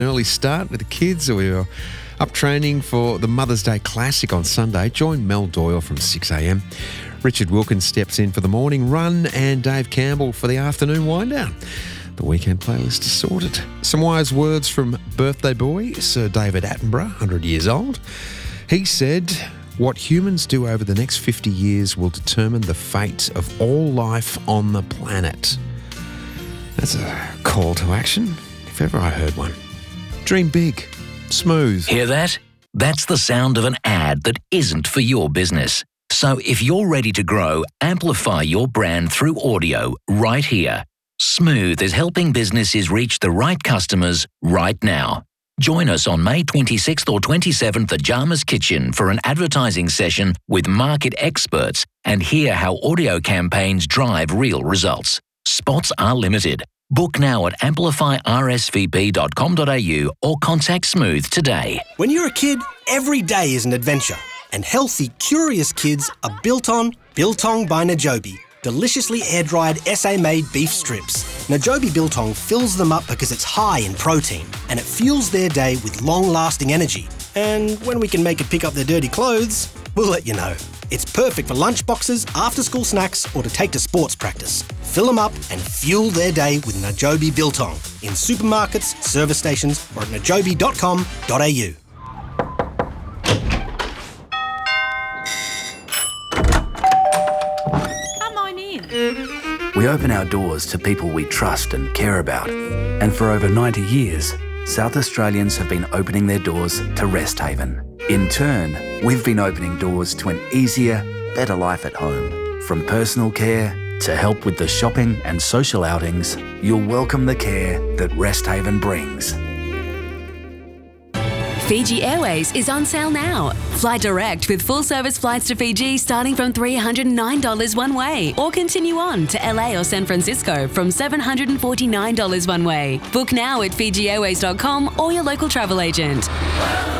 early start with the kids, or you're up training for the Mother's Day Classic on Sunday, join Mel Doyle from 6 a.m. Richard Wilkins steps in for the morning run and Dave Campbell for the afternoon wind down. The weekend playlist is sorted. Some wise words from birthday boy Sir David Attenborough, 100 years old. He said, "What humans do over the next 50 years will determine the fate of all life on the planet." That's a call to action, if ever I heard one. Dream big, smooth. Hear that? That's the sound of an ad that isn't for your business. So if you're ready to grow, amplify your brand through audio right here. Smooth is helping businesses reach the right customers right now. Join us on May 26th or 27th at Jama's Kitchen for an advertising session with market experts and hear how audio campaigns drive real results. Spots are limited. Book now at amplifyrsvp.com.au or contact Smooth today. When you're a kid, every day is an adventure. And healthy, curious kids are built on Biltong by Najobi. Deliciously air-dried SA-made beef strips. Najobi Biltong fills them up because it's high in protein and it fuels their day with long-lasting energy. And when we can make it pick up their dirty clothes, we'll let you know. It's perfect for lunchboxes, after-school snacks or to take to sports practice. Fill them up and fuel their day with Najobi Biltong in supermarkets, service stations or at najobi.com.au. We open our doors to people we trust and care about. And for over 90 years, South Australians have been opening their doors to Rest Haven. In turn, we've been opening doors to an easier, better life at home. From personal care to help with the shopping and social outings, you'll welcome the care that Rest Haven brings. Fiji Airways is on sale now. Fly direct with full-service flights to Fiji starting from $309 one way, or continue on to LA or San Francisco from $749 one way. Book now at FijiAirways.com or your local travel agent.